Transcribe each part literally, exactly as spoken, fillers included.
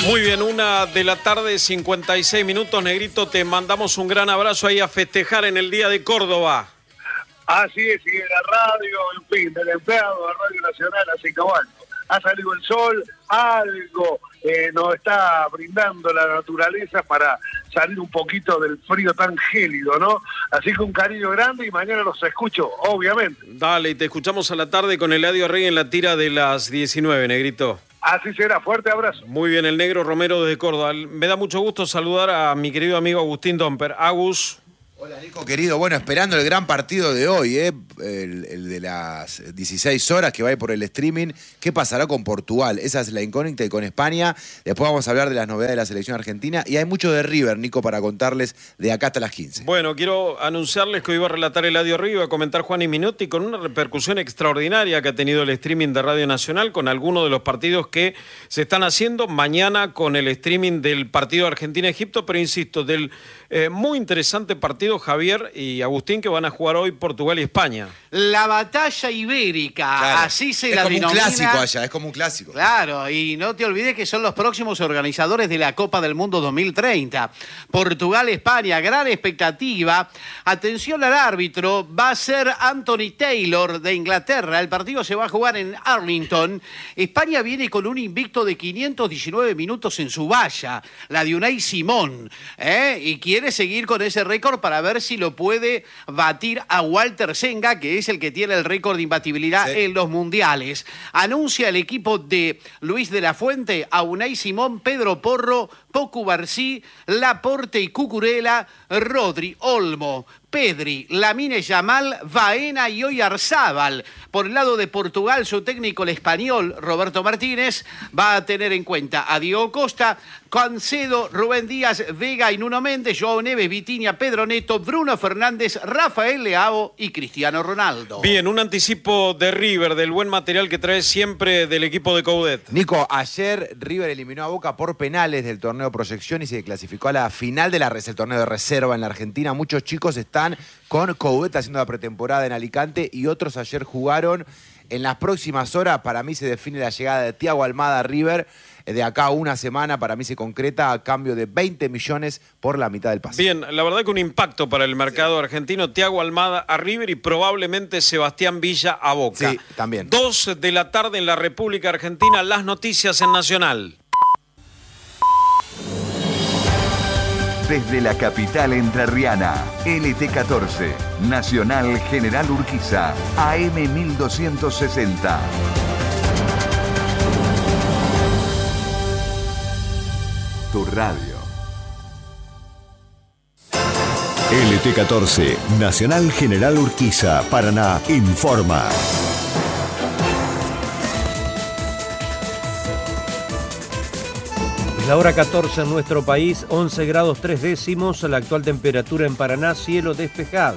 Muy bien, una de la tarde, cincuenta y seis minutos, Negrito, te mandamos un gran abrazo ahí a festejar en el Día de Córdoba. Así es, sigue la radio, en fin, del empleado de Radio Nacional, así que bueno, ha salido el sol, algo eh, nos está brindando la naturaleza para salir un poquito del frío tan gélido, ¿no? Así que un cariño grande y mañana los escucho, obviamente. Dale, y te escuchamos a la tarde con Eladio Rey en la tira de las diecinueve, Negrito. Así será, fuerte abrazo. Muy bien, el Negro Romero desde Córdoba. Me da mucho gusto saludar a mi querido amigo Agustín Domper. Agus. Hola, Nico, querido. Bueno, esperando el gran partido de hoy, ¿eh? el, el de las dieciséis horas que va a ir por el streaming. ¿Qué pasará con Portugal? Esa es la incógnita, y con España. Después vamos a hablar de las novedades de la selección argentina. Y hay mucho de River, Nico, para contarles de acá hasta las quince. Bueno, quiero anunciarles que hoy va a relatar Eladio Río, va a comentar Juan y Minotti, con una repercusión extraordinaria que ha tenido el streaming de Radio Nacional con algunos de los partidos que se están haciendo mañana con el streaming del partido Argentina-Egipto, pero insisto, del eh, muy interesante partido, Javier y Agustín, que van a jugar hoy Portugal y España. La batalla ibérica, Claro. así se es la como denomina. un clásico allá, es como un clásico. Claro, y no te olvides que son los próximos organizadores de la Copa del Mundo dos mil treinta. Portugal-España, gran expectativa. Atención al árbitro, va a ser Anthony Taylor de Inglaterra. El partido se va a jugar en Arlington. España viene con un invicto de quinientos diecinueve minutos en su valla, la de Unai Simón, ¿eh? Y quiere seguir con ese récord para ver si lo puede batir a Walter Senga, que es el que tiene el récord de imbatibilidad sí. en los mundiales. Anuncia el equipo de Luis de la Fuente a Unai Simón, Pedro Porro, Pocu Barcí, Laporte y Cucurella, Rodri, Olmo, Pedri, Lamine Yamal, Baena y Oyarzábal. Por el lado de Portugal, su técnico, el español Roberto Martínez, va a tener en cuenta a Diego Costa, Cancedo, Rubén Díaz, Vega y Nuno Méndez, Joao Neves, Vitinha, Pedro Neto, Bruno Fernández, Rafael Leao y Cristiano Ronaldo. Bien, un anticipo de River, del buen material que trae siempre del equipo de Coudet. Nico, ayer River eliminó a Boca por penales del torneo Proyección y se clasificó a la final de la el torneo de reserva en la Argentina. Muchos chicos están con Coudet haciendo la pretemporada en Alicante y otros ayer jugaron. En las próximas horas para mí se define la llegada de Thiago Almada a River. De acá a una semana para mí se concreta a cambio de veinte millones por la mitad del pase. Bien, la verdad que un impacto para el mercado sí. argentino. Thiago Almada a River y probablemente Sebastián Villa a Boca. Sí, también. Dos de la tarde en la República Argentina, las noticias en Nacional. Desde la capital entrerriana, L T catorce, Nacional General Urquiza, A M mil doscientos sesenta. Tu radio. L T catorce, Nacional General Urquiza, Paraná, informa. La hora catorce en nuestro país, once grados tres décimos, la actual temperatura en Paraná, cielo despejado.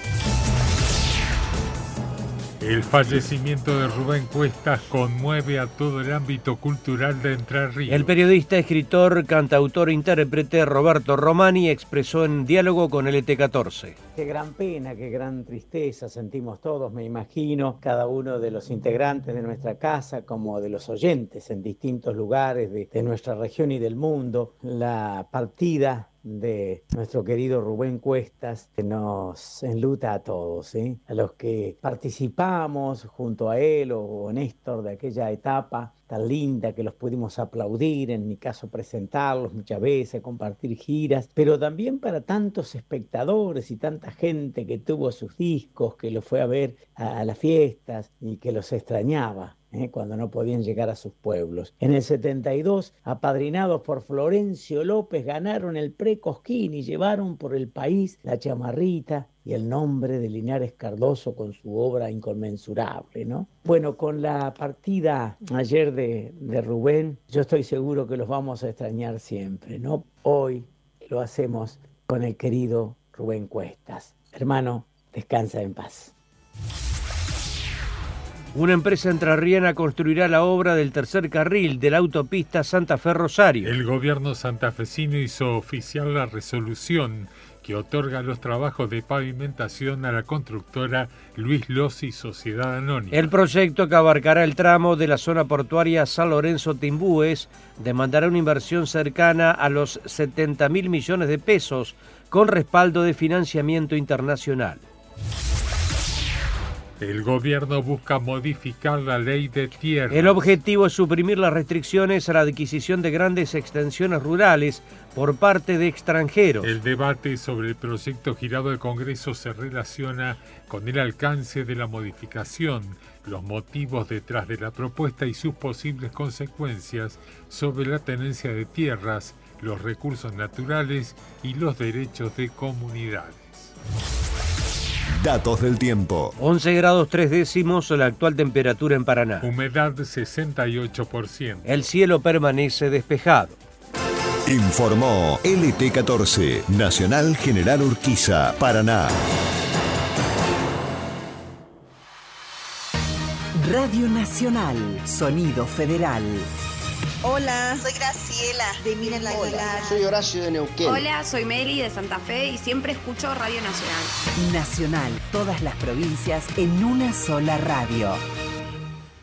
El fallecimiento de Rubén Cuestas conmueve a todo el ámbito cultural de Entre Ríos. El periodista, escritor, cantautor, intérprete Roberto Romani expresó en diálogo con L T catorce. Qué gran pena, qué gran tristeza sentimos todos, me imagino, cada uno de los integrantes de nuestra casa como de los oyentes en distintos lugares de, de nuestra región y del mundo. La partida de nuestro querido Rubén Cuestas que nos enluta a todos, ¿sí? A los que participamos junto a él o Néstor de aquella etapa tan linda que los pudimos aplaudir, en mi caso presentarlos muchas veces, compartir giras, pero también para tantos espectadores y tanta gente que tuvo sus discos, que los fue a ver a, a las fiestas y que los extrañaba. ¿Eh? Cuando no podían llegar a sus pueblos. En el setenta y dos, apadrinados por Florencio López, ganaron el Pre-Cosquín y llevaron por el país la chamarrita y el nombre de Linares Cardoso con su obra inconmensurable, ¿no? Bueno, con la partida ayer de, de Rubén, yo estoy seguro que los vamos a extrañar siempre, ¿no? Hoy lo hacemos con el querido Rubén Cuestas. Hermano, descansa en paz. Una empresa entrerriana construirá la obra del tercer carril de la autopista Santa Fe-Rosario. El gobierno santafesino hizo oficial la resolución que otorga los trabajos de pavimentación a la constructora Luis Lossi Sociedad Anónima. El proyecto, que abarcará el tramo de la zona portuaria San Lorenzo-Timbúes, demandará una inversión cercana a los setenta mil millones de pesos con respaldo de financiamiento internacional. El gobierno busca modificar la ley de tierras. El objetivo es suprimir las restricciones a la adquisición de grandes extensiones rurales por parte de extranjeros. El debate sobre el proyecto girado al Congreso se relaciona con el alcance de la modificación, los motivos detrás de la propuesta y sus posibles consecuencias sobre la tenencia de tierras, los recursos naturales y los derechos de comunidades. Datos del tiempo. once grados tres décimos la actual temperatura en Paraná. Humedad sesenta y ocho por ciento. El cielo permanece despejado. Informó L T catorce, Nacional General Urquiza, Paraná. Radio Nacional, Sonido Federal. Hola, soy Graciela de Miren la Aguilar. Soy Horacio de Neuquén. Hola, soy Meli de Santa Fe y siempre escucho Radio Nacional. Nacional, todas las provincias en una sola radio.